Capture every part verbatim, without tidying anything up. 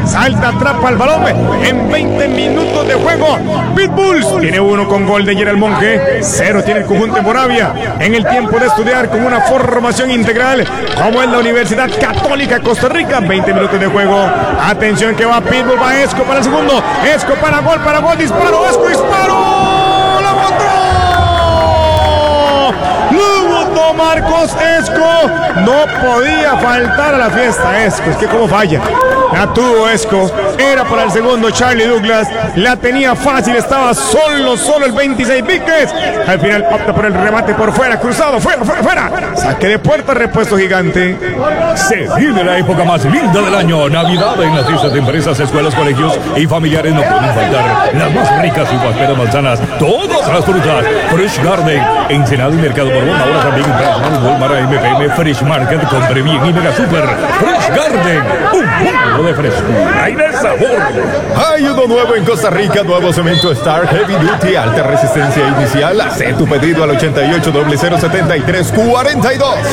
salta, atrapa el balón en veinte minutos de juego. Pitbulls tiene uno con gol de Gerald Monge, cero tiene el conjunto de Moravia en el tiempo de estudiar con una formación integral como es la Universidad Católica de Costa Rica. veinte minutos de juego, atención que va Pitbull, va Esco para el segundo, Esco para gol, para gol, disparo, Esco, disparo. Marcos Esco, no podía faltar a la fiesta Esco, es que como falla, la tuvo Esco, era para el segundo Charlie Douglas, la tenía fácil, estaba solo, solo el veintiséis Víquez, al final opta por el remate por fuera, cruzado, fuera, fuera, fuera, saque de puerta, repuesto gigante. Se vive la época más linda del año, Navidad, en las fiestas de empresas, escuelas, colegios y familiares no pueden faltar las más ricas uvas, peras, manzanas, todas las frutas. Fresh Garden, Ensenada y Mercado Borbón, ahora también en Walmart, M P M, Fresh Market, compre bien y Mega Super. Fresh Garden, un mundo de frescura y de sabor. Hay uno nuevo en Costa Rica, nuevo cemento Star Heavy Duty, alta resistencia inicial. Haz tu pedido al ochenta y ocho, cero cero setenta y tres cuarenta y dos.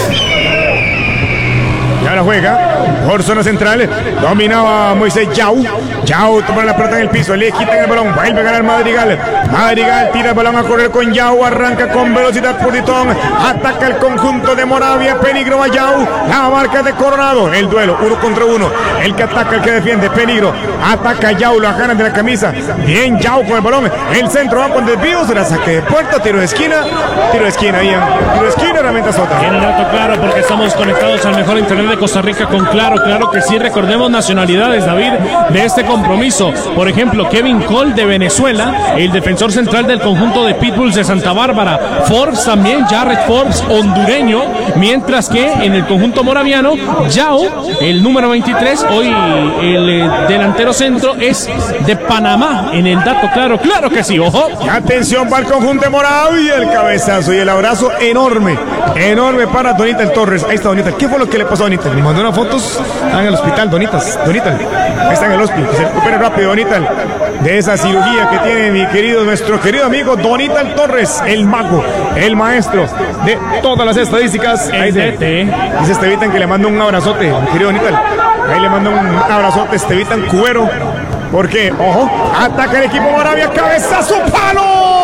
Ya la juega por zona central, dominaba Moisés Yao. Yao toma la pelota en el piso, le quitan el balón, vuelve a ganar Madrigal. Madrigal tira el balón a correr con Yao, arranca con velocidad por Ditón, ataca el conjunto de Moravia, peligro a Yao, la marca de Coronado, el duelo, uno contra uno, el que ataca, el que defiende, peligro, ataca a Yao, lo ganan de la camisa, bien Yao con el balón, el centro va con desvío, se la saque de puerta, tiro de esquina, tiro de esquina, bien, tiro de esquina, herramienta Sota. Tiene el dato claro porque estamos conectados al mejor internet de Costa Rica con Claro, claro que sí. Recordemos nacionalidades, David, de este compromiso. Por ejemplo, Kevin Cole de Venezuela, el defensor central del conjunto de Pitbulls de Santa Bárbara. Forbes también, Jared Forbes, hondureño. Mientras que en el conjunto moraviano, Yao, el número veintitrés, hoy el eh, delantero centro, es de Panamá. En el dato claro, claro que sí, ojo. Atención para el conjunto de Moravia, el cabezazo y el abrazo enorme, enorme para Donita el Torres. Ahí está Donita. ¿Qué fue lo que le pasó a Donita? Le mandó unas fotos, están en el hospital, Donitas, Donita. Ahí está en el hospital, que se recupere rápido, Donita, de esa cirugía que tiene mi querido, nuestro querido amigo Donita el Torres, el mago, el maestro de todas las estadísticas. Ahí se, dice Estevitan que le mando un abrazote, mi querido Donita. Ahí le mando un abrazote, Estevitan Cubero. Porque, ojo, ataca el equipo Moravia, cabezazo, palo.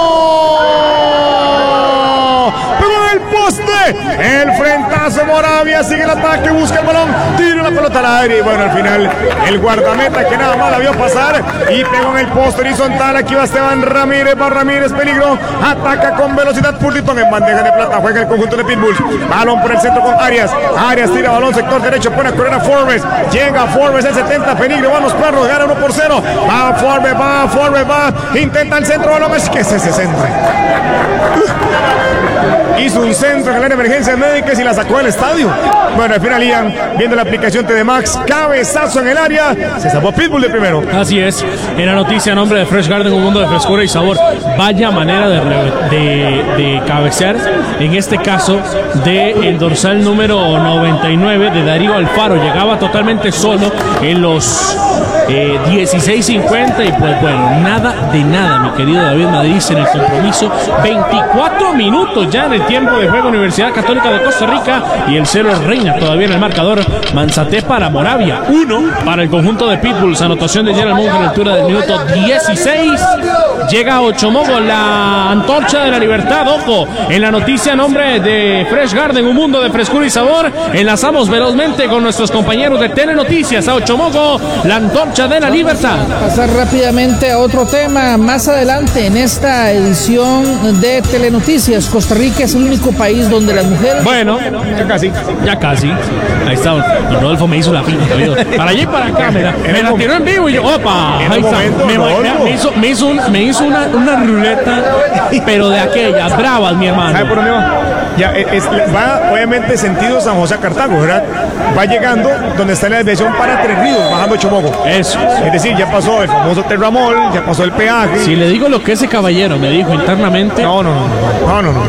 El poste, el frentazo Moravia, sigue el ataque, busca el balón, tira la pelota al aire y bueno, al final el guardameta que nada más la vio pasar y pegó en el poste horizontal. Aquí va Esteban Ramírez, va Ramírez, peligro, ataca con velocidad Pulitón en bandeja de plata, juega el conjunto de Pitbulls, balón por el centro con Arias, Arias tira balón, sector derecho, pone a correr a Forbes, llega Forbes el setenta, peligro, van los perros, gana uno por cero, va Forbes, va Forbes, va, intenta el centro, balón, es que se, se centra. Hizo un centro en el área de emergencias médicas y la sacó del estadio. Bueno, al final Ian, viendo la aplicación T D Max, cabezazo en el área, se salvó Pitbull de primero. Así es, en la noticia a nombre de Fresh Garden, un mundo de frescura y sabor. Vaya manera de, de, de cabecear, en este caso, del dorsal número noventa y nueve de Darío Alfaro. Llegaba totalmente solo en los eh, dieciséis cincuenta y pues bueno, nada de nada, mi querido David Madrid, en el compromiso. veinticuatro minutos ya en el tiempo de juego, Universidad Católica de Costa Rica, y el cero reina todavía en el marcador. Manzaté para Moravia, uno para el conjunto de Pitbulls. Anotación de Gerald Monge en la altura del minuto dieciséis. Llega a Ochomogo, la antorcha de la libertad. Ojo, en la noticia a nombre de Fresh Garden, un mundo de frescura y sabor. Enlazamos velozmente con nuestros compañeros de Telenoticias a Ochomogo, la antorcha de la libertad. Pasar rápidamente a otro tema más adelante en esta edición de Telenoticias. Costa Rica es el único país donde las mujeres... Bueno, ya casi, ya casi. Ahí está, don Rodolfo me hizo la pinta, para allá y para acá, me la, me la tiró en vivo y yo, opa, ahí está, me, me hizo, me hizo, un, me hizo una, una ruleta, pero de aquellas, bravas, mi hermano. ¿Sabe por dónde va? Ya, es, va obviamente sentido San José a Cartago, ¿verdad? Va llegando donde está la desviación para Tres Ríos, bajando Chomogo. Eso. Es decir, ya pasó el famoso Terramol, ya pasó el peaje. Si le digo lo que ese caballero me dijo internamente. No, no, no, no, no, no.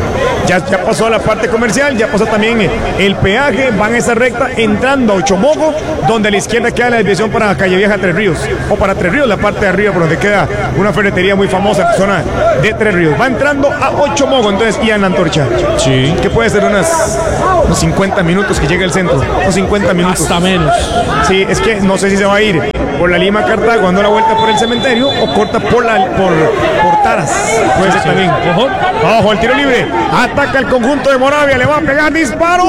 Ya, ya pasó a la parte comercial, ya pasó también el peaje, van a esa recta entrando a Ochomogo, donde a la izquierda queda la desviación para Calle Vieja Tres Ríos, o para Tres Ríos, la parte de arriba por donde queda una ferretería muy famosa, zona de Tres Ríos. Va entrando a Ochomogo, entonces, y en la antorcha. Sí. Que puede ser unas, unos cincuenta minutos que llegue al centro, unos cincuenta minutos. Hasta menos. Sí, es que no sé si se va a ir por la Lima Cartago dando la vuelta por el cementerio o corta por la por, por Taras. Puede ser también. Ojo, ojo, el tiro libre. Ataca el conjunto de Moravia, le va a pegar, disparo.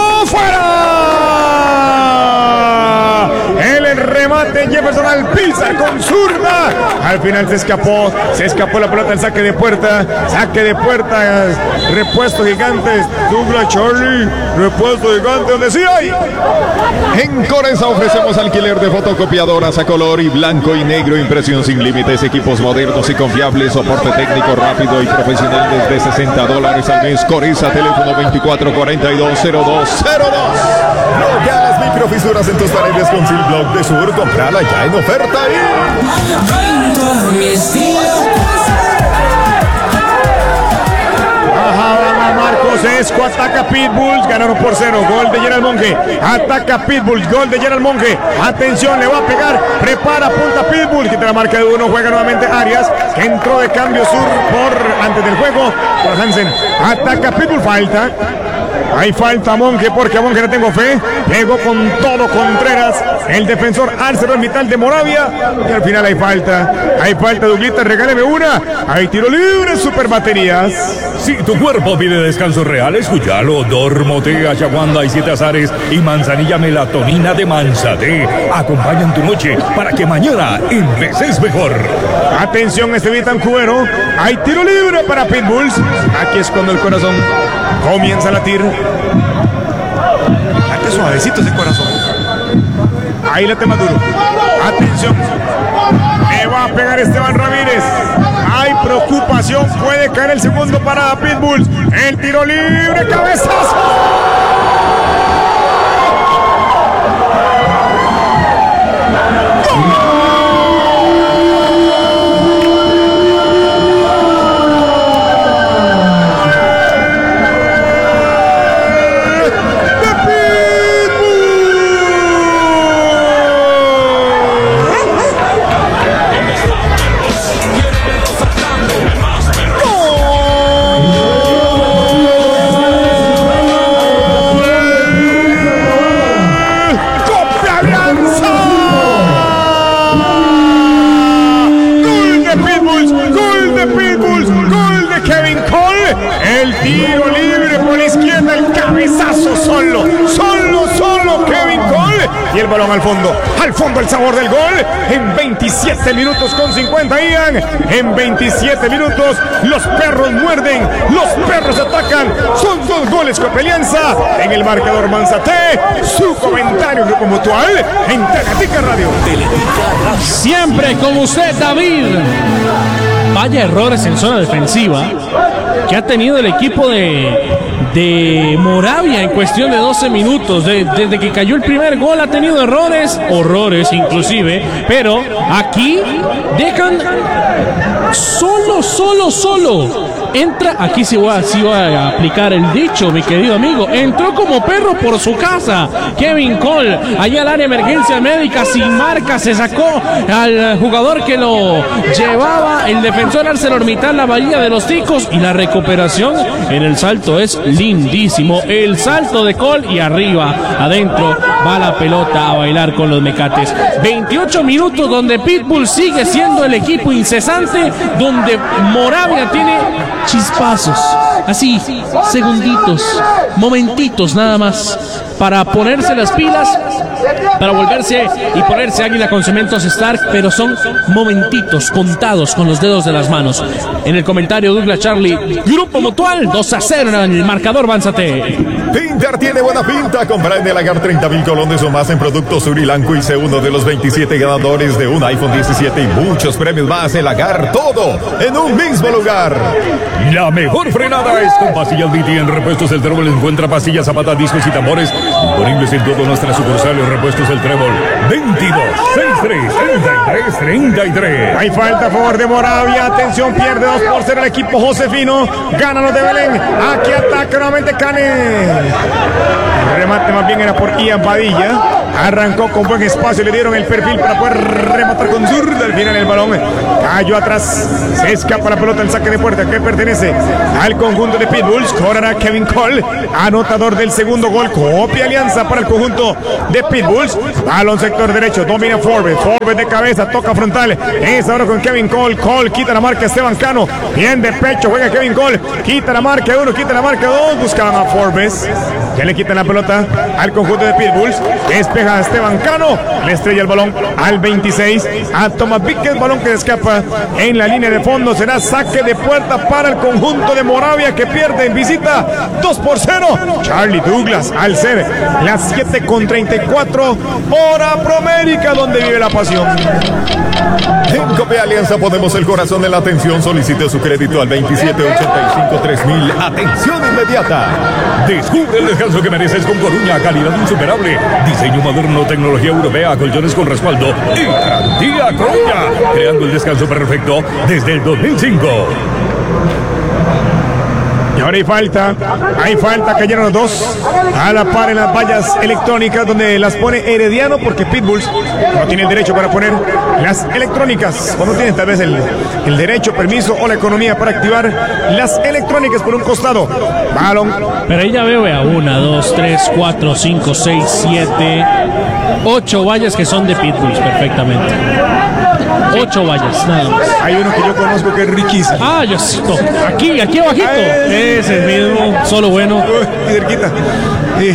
¡Fuera! El remate Jefferson Alpizar con zurda. Al final se escapó, se escapó la pelota al saque de puerta. Saque de puerta, repuesto gigantes. Douglas Charlie, repuesto gigante donde sí hay. En Coresa ofrecemos alquiler de fotocopiadoras a color y blanco y negro, impresión sin límites, equipos modernos y confiables, soporte técnico rápido y profesional desde sesenta dólares al mes. Coresa, teléfono veinticuatro cuarenta y dos cero dos cero dos. Bloquea las microfisuras en tus paredes con Silblock de Sur. Comprala ya en oferta y... Bajaban a Marcos Esco, ataca Pitbulls, ganaron por cero, gol de Gerald Monge, ataca Pitbulls, gol de Gerald Monge, atención, le va a pegar, prepara, punta Pitbulls, quita la marca de uno, juega nuevamente Arias, que entró de cambio Sur por antes del juego, por Hansen, ataca Pitbull, falta. Hay falta a Monge, porque a Monge le tengo fe. Pegó con todo Contreras, el defensor ArcelorMittal de Moravia. Y al final hay falta. Hay falta, Duglita, regáleme una. Hay tiro libre, super baterías. Si tu cuerpo pide descanso real, escúchalo. Dormotea, Yaguanda y Siete Azares y Manzanilla Melatonina de Manzate acompañan tu noche para que mañana empeces mejor. Atención, Estevitan Cubero. Hay tiro libre para Pitbulls. Aquí es cuando el corazón comienza a latir. Late suavecito ese corazón. Ahí late más duro. Atención. Le va a pegar Esteban Ramírez. Hay preocupación. Puede caer el segundo para Pitbulls. El tiro libre. Cabezazo. El tiro libre por la izquierda, el cabezazo solo, solo, solo Kevin Cole. Y el balón al fondo, al fondo el sabor del gol. En veintisiete minutos con cincuenta, Ian. En veintisiete minutos los perros muerden, los perros atacan. Son dos goles Copelianza en el marcador Manzate. Su comentario Grupo Mutual en Teletica Radio. Siempre con usted, David. Vaya errores en zona defensiva que ha tenido el equipo de, de Moravia en cuestión de doce minutos. De, desde que cayó el primer gol ha tenido errores, horrores inclusive, pero aquí dejan solo, solo, solo. Entra, aquí sí voy, a, sí voy a aplicar el dicho, mi querido amigo. Entró como perro por su casa. Kevin Cole, allá al área de emergencia médica, sin marca, se sacó al jugador que lo llevaba, el defensor ArcelorMittal, la bahía de los Ticos, y la recuperación en el salto es lindísimo. El salto de Cole y arriba, adentro, va la pelota a bailar con los mecates. veintiocho minutos donde Pitbull sigue siendo el equipo incesante, donde Moravia tiene chispazos, así, segunditos, momentitos nada más para ponerse las pilas, para volverse y ponerse águila con cementos Stark, pero son momentitos contados con los dedos de las manos. En el comentario Douglas Charlie, Grupo Mutual, dos a cero en el marcador Banzate. Pintar tiene buena pinta. Compra en el Agar treinta mil colones o más en productos Surilanco y sé uno de los veintisiete ganadores de un iPhone diecisiete y muchos premios más. El Agar, todo en un mismo lugar. La mejor frenada es con pastillas D T. En Repuestos El Trébol encuentra pastillas, zapatas, discos y tambores Disponibles en todas nuestras sucursales, repuestos el Trébol. veintidós, sesenta y tres, treinta y tres, treinta y tres. Hay falta a favor de Moravia. Atención, pierde dos por cero el equipo Josefino. Gana los de Belén. Aquí ataca nuevamente Cane. El remate más bien era por Ian Padilla. Arrancó con buen espacio, le dieron el perfil para poder rematar con zurda. Al final el balón cayó atrás. Se escapa la pelota, el saque de puerta que pertenece al conjunto de Pitbulls. Correrá Kevin Cole, anotador del segundo gol. Copia alianza para el conjunto de Pitbulls. Balón sector derecho, domina Forbes. Forbes de cabeza, toca frontal. Es ahora con Kevin Cole. Cole quita la marca Esteban Cano. Bien de pecho, juega Kevin Cole. Quita la marca uno, quita la marca dos. Buscaban a Forbes. Ya le quitan la pelota al conjunto de Pitbulls. Despeja a Esteban Cano. Le estrella el balón al veintiséis. A Tomás Víquez, balón que escapa en la línea de fondo. Será saque de puerta para el conjunto de Moravia, que pierde en visita dos por cero. Charlie Douglas al ser las siete con treinta y cuatro. Hora Promérica, donde vive la pasión. En Copia Alianza ponemos el corazón en la atención. Solicite su crédito al veintisiete ochenta y cinco tres mil. Atención inmediata. Descubre el descanso que mereces con Coruña, calidad insuperable, diseño moderno, tecnología europea, colchones con respaldo y garantía Coruña, creando el descanso perfecto desde el dos mil cinco. Y ahora hay falta, hay falta, cayeron los dos a la par en las vallas electrónicas, donde las pone Herediano, porque Pitbulls no tiene el derecho para poner las electrónicas, o no tiene tal vez el, el derecho, permiso o la economía para activar las electrónicas por un costado. Balón. Pero ahí ya veo, vea, una, dos, tres, cuatro, cinco, seis, siete, ocho vallas que son de Pitbulls perfectamente. Ocho vallas, nada más. Hay uno que yo conozco que es riquísimo. Ah, yo sí. Aquí, aquí abajito. Ese mismo, solo bueno. Uy, cerquita. Sí.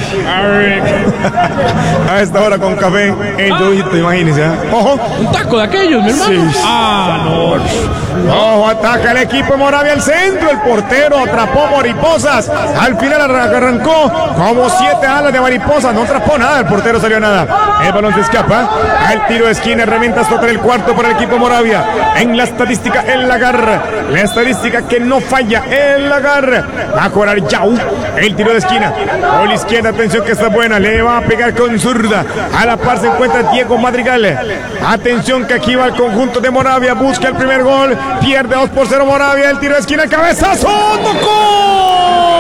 A esta hora con café, el dojito, imagínense. ¿eh? Ojo. Un taco de aquellos, mi hermano. Sí. Ah, no. Ojo, ataca el equipo de Moravia al centro. El portero atrapó mariposas. Al final arrancó como siete alas de mariposas. No atrapó nada, el portero salió nada. El balón se escapa. Al tiro de esquina, herramientas total el cuarto para el equipo Moravia. En la estadística, el Lagar. La estadística que no falla, el Lagar. Va a cobrar Yau. El tiro de esquina. Por la izquierda, atención que está buena. Le va a pegar con zurda. A la par se encuentra Diego Madrigal. Atención que aquí va el conjunto de Moravia. Busca el primer gol. Pierde dos por cero Moravia. El tiro de esquina, el cabezazo. ¡Tocó!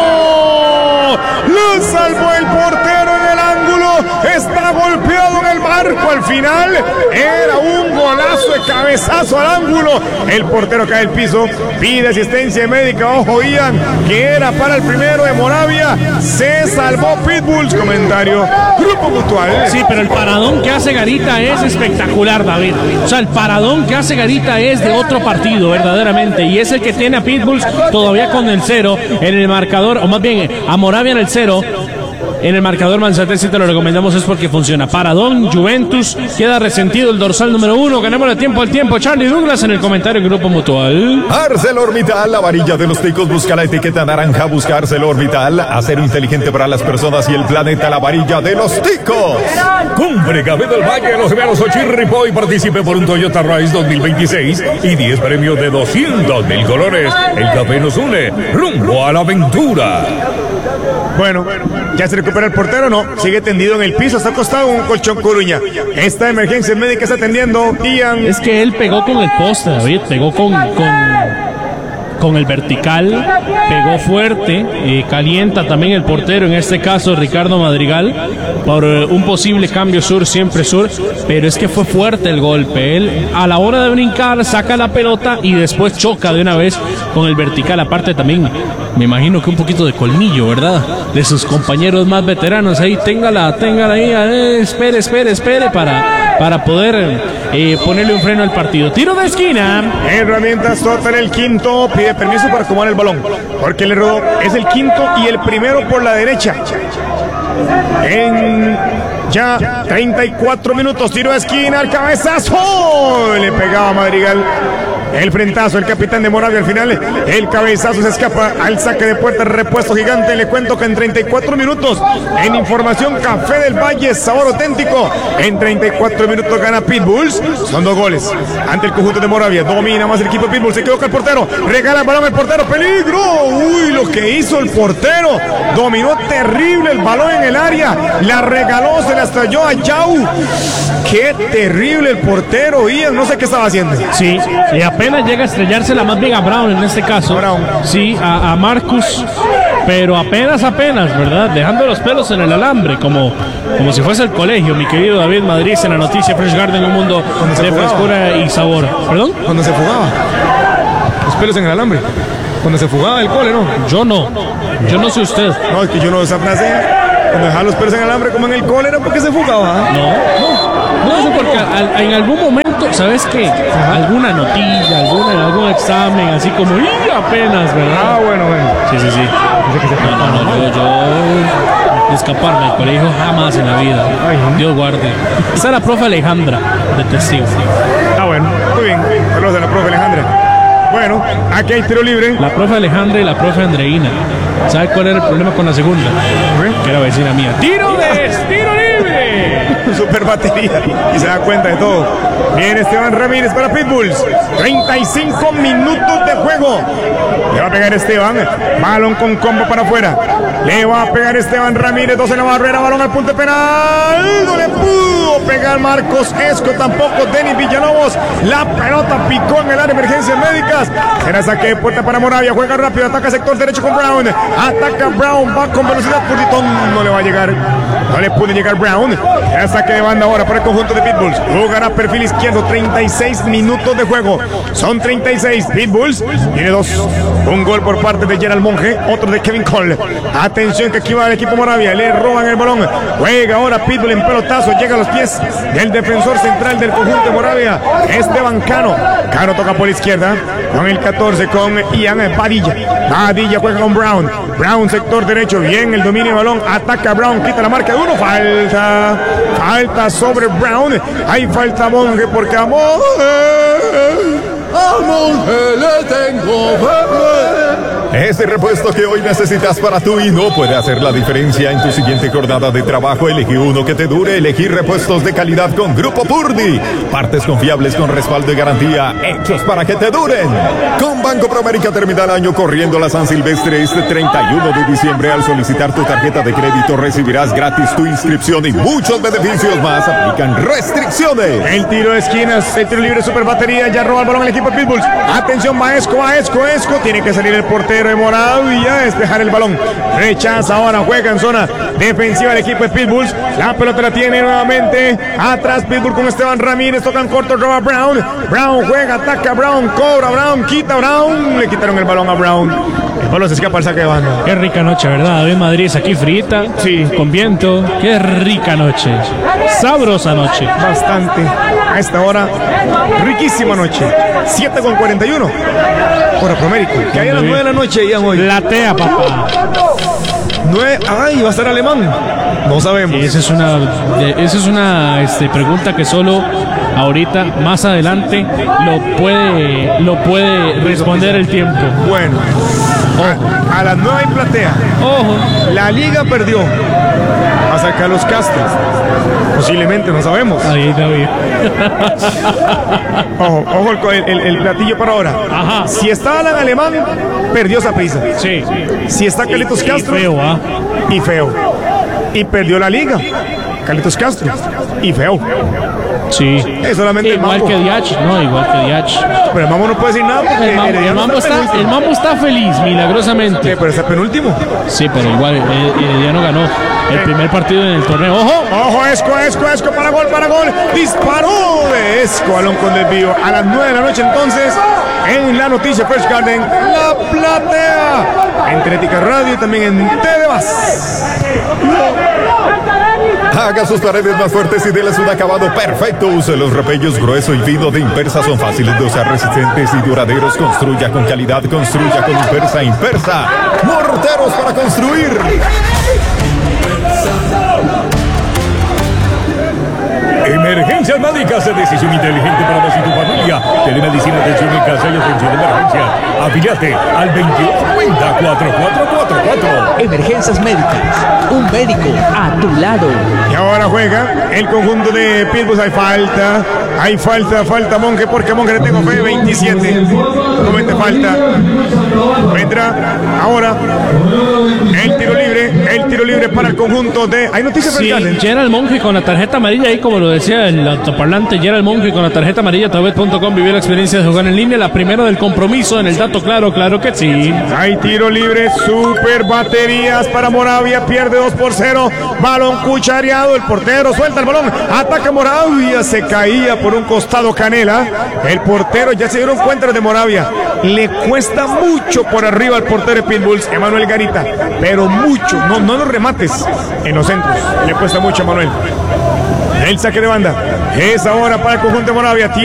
Lo salvó el portero en el ángulo. Está golpeado en el marco. Al final era un golazo de cabezazo al ángulo. El portero cae al piso. Pide asistencia médica. Ojo, Ian, que era para el primero de Moravia. Se salvó Pitbulls. Comentario Grupo Mutual. Sí, pero el paradón que hace Garita es espectacular, David. O sea, el paradón que hace Garita es de otro partido, verdaderamente. Y es el que tiene a Pitbulls todavía con el cero en el marcador, o más bien a Moravia en el cero. En el marcador Manzanés, si te lo recomendamos, es porque funciona. Paradón, Juventus, queda resentido el dorsal número uno. Ganémosle tiempo al tiempo. Charlie Douglas en el comentario en Grupo Mutual. ArcelorMittal, la varilla de los ticos, busca la etiqueta naranja, busca ArcelorMittal, acero inteligente para las personas y el planeta, la varilla de los ticos. Compre Café del Valle, los veros Ochirripo y participe por un Toyota Rise dos mil veintiséis y diez premios de doscientos mil colores. El café nos une rumbo a la aventura. Bueno, ya se recupera el portero, no, sigue tendido en el piso, está acostado en un colchón Coruña. Esta emergencia médica está atendiendo Ian. Es que él pegó con el poste, David, pegó con, con, con el vertical, pegó fuerte, eh, calienta también el portero, en este caso Ricardo Madrigal, por eh, un posible cambio sur, siempre sur, pero es que fue fuerte el golpe. Él a la hora de brincar saca la pelota y después choca de una vez con el vertical, aparte también me imagino que un poquito de colmillo, ¿verdad? De sus compañeros más veteranos ahí, téngala, téngala ahí, eh, espere, espere, espere para, para poder eh, ponerle un freno al partido. Tiro de esquina. Herramientas total el quinto, pide permiso para acomodar el balón, porque le rodó, es el quinto y el primero por la derecha. En ya treinta y cuatro minutos, tiro de esquina, al cabezazo. Le pegaba Madrigal. El frentazo, el capitán de Moravia al final. El cabezazo se escapa al saque de puerta, repuesto gigante. Le cuento que en treinta y cuatro minutos, en información Café del Valle, sabor auténtico. En treinta y cuatro minutos gana Pitbulls. Son dos goles ante el conjunto de Moravia. Domina más el equipo de Pitbulls. Se equivoca el portero. Regala el balón el portero. ¡Peligro! Uy, lo que hizo el portero. Dominó terrible el balón en el área. La regaló, se la estalló a Yao. Qué terrible el portero, Ian. No sé qué estaba haciendo. Sí, y apenas llega a estrellársela más bien a Brown en este caso. Brown. Sí, a, a Marcus. Pero apenas, apenas, ¿verdad? Dejando los pelos en el alambre, como, como si fuese el colegio, mi querido David Madrid, en la noticia Fresh Garden, un mundo de fugaba. frescura y sabor. ¿Perdón? Cuando se fugaba. Los pelos en el alambre. Cuando se fugaba el cole, ¿no? Yo no. Yo no sé usted. No, es que yo no esa frase. Cuando dejaba los pelos en el alambre como en el cole era porque se fugaba. No, no. No, eso porque al, en algún momento, ¿sabes qué? Alguna notilla, alguna, algún examen, así como, y apenas, ¿verdad? Ah, bueno, bueno. Sí, sí, sí. No, no, no, yo, yo escaparme del colegio jamás en la vida. Ay, ¿no? Dios guarde. Esa es la profe Alejandra, de testigo. Ah, bueno, muy bien. Saludos a la profe Alejandra. Bueno, aquí hay tiro libre. La profe Alejandra y la profe Andreina. ¿Sabe cuál era el problema con la segunda? Que era vecina mía. ¡Tiro de tiro libre! Super batería y se da cuenta de todo. Viene Esteban Ramírez para Pitbulls. treinta y cinco minutos de juego. Le va a pegar Esteban. Balón con combo para afuera. Le va a pegar Esteban Ramírez. Dos en la barrera. Balón al punto penal. No le pudo pegar Marcos Esco. Tampoco Denis Villalobos. La pelota picó en el área de emergencias médicas. Será saque de puerta para Moravia. Juega rápido. Ataca sector derecho con Brown. Ataca Brown. Va con velocidad. Purtitón. No le va a llegar. No le puede llegar Brown. Ya saque de banda ahora para el conjunto de Pitbulls. Jugará perfil izquierdo. treinta y seis minutos de juego. Son treinta y seis. Pitbulls tiene dos. Un gol por parte de Gerald Monge. Otro de Kevin Cole. Atención que aquí va el equipo Moravia. Le roban el balón. Juega ahora Pitbull en pelotazo. Llega a los pies del defensor central del conjunto de Moravia. Esteban Cano. Cano toca por la izquierda. Con el catorce con Ian Padilla. Padilla juega con Brown. Brown sector derecho. Bien el dominio de balón. Ataca Brown. Quita la marca de uno. Falta. Falta sobre Brown. Hay falta a Monge porque a Monge. A Monge le tengo fe. Ese repuesto que hoy necesitas para tu y no puede hacer la diferencia en tu siguiente jornada de trabajo. Elegí uno que te dure. Elegí repuestos de calidad con Grupo Purdy. Partes confiables con respaldo y garantía, hechos para que te duren. Con Banco Promérica termina el año corriendo la San Silvestre este treinta y uno de diciembre. Al solicitar tu tarjeta de crédito recibirás gratis tu inscripción y muchos beneficios más. Aplican restricciones. El tiro de esquinas, el tiro libre, super batería. Ya roba el balón el equipo de Pitbulls. Atención, Maesco, Maesco, Maesco. Tiene que salir el portero de Moravia, despejar el balón. Rechaza ahora, juega en zona defensiva el equipo de Pitbulls. La pelota la tiene nuevamente atrás Pitbull con Esteban Ramírez. Tocan corto, roba Brown. Brown juega, ataca Brown, cobra Brown, quita Brown. Le quitaron el balón a Brown. El balón se escapa al saque de banda. Qué rica noche, ¿verdad? David Madrid aquí frita, sí, con viento. Qué rica noche. Sabrosa noche. Bastante. A esta hora, riquísima noche. siete con cuarenta y uno. Hora Promérica. Que hay a las nueve de la noche, Ian, hoy. Platea, papá. nueve. Ay, va a estar alemán. No sabemos. Esa es una, esa es una este, pregunta que solo ahorita, más adelante, lo puede, lo puede responder el tiempo. Bueno. A, a las nueve hay platea. Ojo. La liga perdió. Va a sacar los Castros. Posiblemente, no sabemos. Ahí, David. Ojo, ojo el, el, el platillo para ahora. Ajá. Si está Alan Alemán, perdió Saprissa. Sí. Si está Carlitos Castro. Y feo, ¿ah? Y feo. Y perdió la liga. Carlitos Castro. Y feo. Sí. Es solamente igual el mambo. que Diach, no, igual que Diach. Pero el mambo no puede decir nada porque El mambo, el mambo está, el mambo está feliz, milagrosamente. Sí, pero está penúltimo. Sí, pero igual, Herediano ganó el primer partido en el torneo. ¡Ojo! ¡Ojo! Esco, Esco, Esco, para gol, para gol. Disparó de Esco, balón con desvío. A las nueve de la noche entonces, en la noticia Fresh Garden, La Platea. En Telética Radio y también en T V Más. Haga sus paredes más fuertes y déles un acabado perfecto. Use los repellos grueso y fino de Impersa. Son fáciles de usar, resistentes y duraderos. Construya con calidad, construya con Impersa. Impersa, morteros para construir. En Emergencias médicas de decisión inteligente para vos y tu familia. Telemedicina, atención en casa y atención de emergencia. Afiliate al veintidós cincuenta, cuarenta y cuatro cuarenta y cuatro. Emergencias médicas. Un médico a tu lado. Y ahora juega el conjunto de Pitbulls. Hay falta. Hay falta, falta Monje, porque Monje le tengo fe. veintisiete. Comete falta. Vendrá ahora el tiro libre. El tiro libre para el conjunto de. Hay noticias Sí, Garden. Gerald Monge con la tarjeta amarilla, ahí como lo decía el autoparlante, Gerald Monge con la tarjeta amarilla, tabet punto com, vivió la experiencia de jugar en línea, la primera del compromiso en el dato claro, claro que sí. Hay tiro libre, super baterías para Moravia, pierde dos por cero, balón cuchareado, el portero suelta el balón, ataca Moravia, se caía por un costado Canela, el portero ya se dieron cuenta de Moravia, le cuesta mucho por arriba al portero de Pitbulls, Emanuel Garita, pero mucho, no, no los remates en los centros, le cuesta mucho a Manuel. El saque de banda es ahora para el conjunto de Moravia.